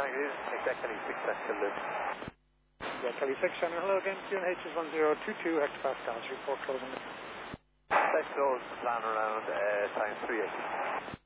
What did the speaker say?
negative. Take that Kelly 6, that's still loose. Yeah, Kelly 6, Shannon, hello again. QNH is 1022 hectopascals, report closing. Let's close, plan around, times 380.